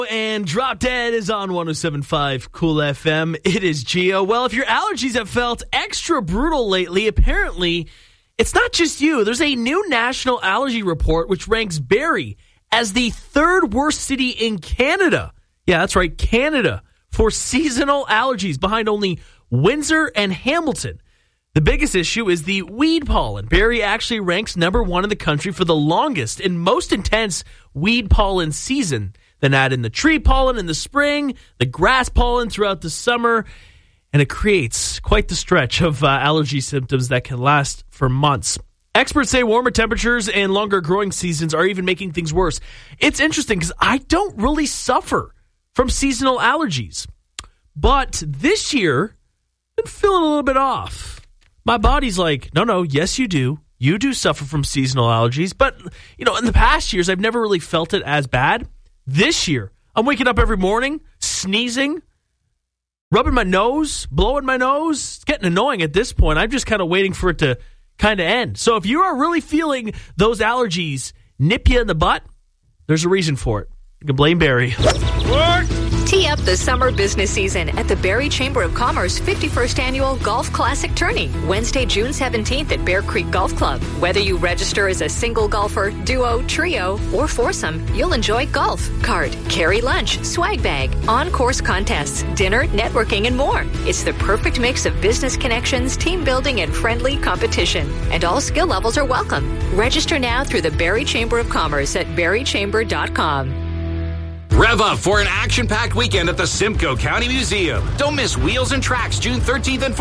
And Drop Dead is on 107.5 Cool FM. It is Gio. Well, if your allergies have felt extra brutal lately, apparently it's not just you. There's a new national allergy report which ranks Barrie as the third worst city in Canada. Yeah, that's right, Canada, for seasonal allergies, behind only Windsor and Hamilton. The biggest issue is the weed pollen. Barrie actually ranks number one in the country for the longest and most intense weed pollen season. Then add in the tree pollen in the spring, the grass pollen throughout the summer, and it creates quite the stretch of allergy symptoms that can last for months. Experts say warmer temperatures and longer growing seasons are even making things worse. It's interesting because I don't really suffer from seasonal allergies. But this year, I've been feeling a little bit off. My body's like, no, yes you do. You do suffer from seasonal allergies. But, in the past years, I've never really felt it as bad. This year, I'm waking up every morning, sneezing, rubbing my nose, blowing my nose. It's getting annoying at this point. I'm just kind of waiting for it to kind of end. So if you are really feeling those allergies nip you in the butt, there's a reason for it. You can blame Barrie. What? Tee up the summer business season at the Barrie Chamber of Commerce 51st Annual Golf Classic Tourney, Wednesday, June 17th at Bear Creek Golf Club. Whether you register as a single golfer, duo, trio, or foursome, you'll enjoy golf, cart, carry lunch, swag bag, on-course contests, dinner, networking, and more. It's the perfect mix of business connections, team building, and friendly competition. And all skill levels are welcome. Register now through the Barrie Chamber of Commerce at barriechamber.com. Rev up for an action-packed weekend at the Simcoe County Museum. Don't miss Wheels and Tracks June 13th and